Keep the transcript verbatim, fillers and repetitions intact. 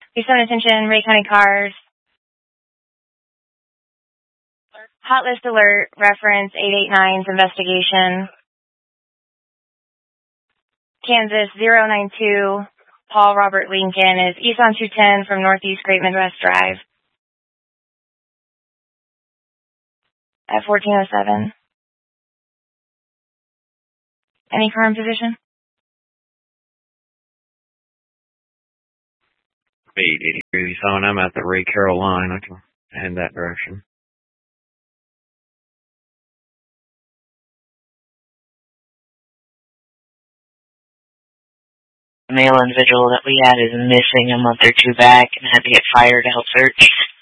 Houston attention, Ray County cars. Hot list alert, reference eight eight nine's investigation. Kansas zero nine two, Paul Robert Lincoln is east on two ten from Northeast Great Midwest Drive. At fourteen oh seven. Any car in position? eight eighty-three, so I'm at the Ray Carroll line. I can head that direction. The male individual that we had is missing a month or two back and had to get fired to help search.